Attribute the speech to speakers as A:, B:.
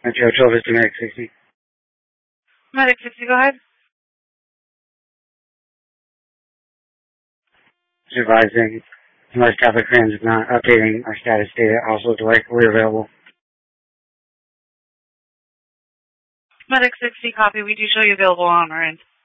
A: Metro 12 is to Medic 60.
B: Medic 60, go ahead.
A: Advising, unless traffic trends is not updating our status data, also directly available.
B: Medic 60, copy. We do show you available on our end.